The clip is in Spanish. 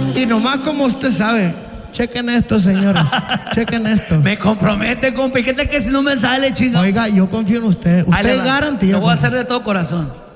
Y nomás como usted sabe, chequen esto, señores. Chequen esto. Me compromete, compa. ¿Y qué tal que si no me sale, chingado? Oiga, yo confío en usted. Ahí le Usted va. es garantía. Lo voy a hacer de todo corazón.